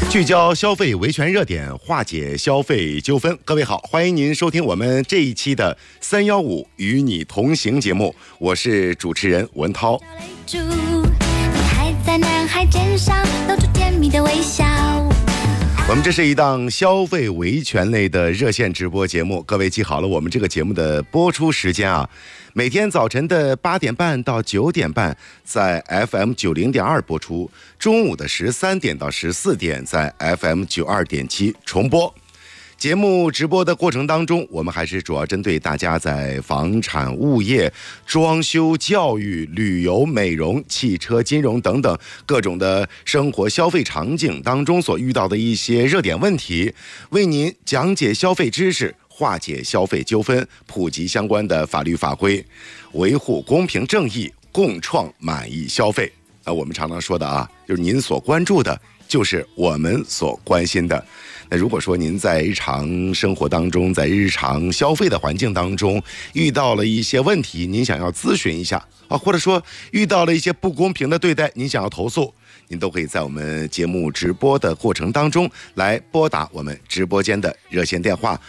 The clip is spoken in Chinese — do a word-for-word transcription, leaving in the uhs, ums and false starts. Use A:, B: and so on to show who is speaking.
A: 聚焦消费维权热点，化解消费纠纷。各位好，欢迎您收听我们这一期的三幺五与你同行节目，我是主持人文涛。
B: 你还在男孩肩上露出甜蜜的微笑。
A: 我们这是一档消费维权类的热线直播节目，各位记好了，我们这个节目的播出时间啊，每天早晨的八点半到九点半在 F M 九零点二播出，中午的十三点到十四点在 F M 九二点七重播。节目直播的过程当中，我们还是主要针对大家在房产、物业、装修、教育、旅游、美容、汽车、金融等等各种的生活消费场景当中所遇到的一些热点问题，为您讲解消费知识，化解消费纠纷，普及相关的法律法规，维护公平正义，共创满意消费。啊，我们常常说的啊，就是您所关注的，就是我们所关心的。那如果说您在日常生活当中，在日常消费的环境当中遇到了一些问题，您想要咨询一下啊，或者说遇到了一些不公平的对待，您想要投诉，您都可以在我们节目直播的过程当中来拨打我们直播间的热线电话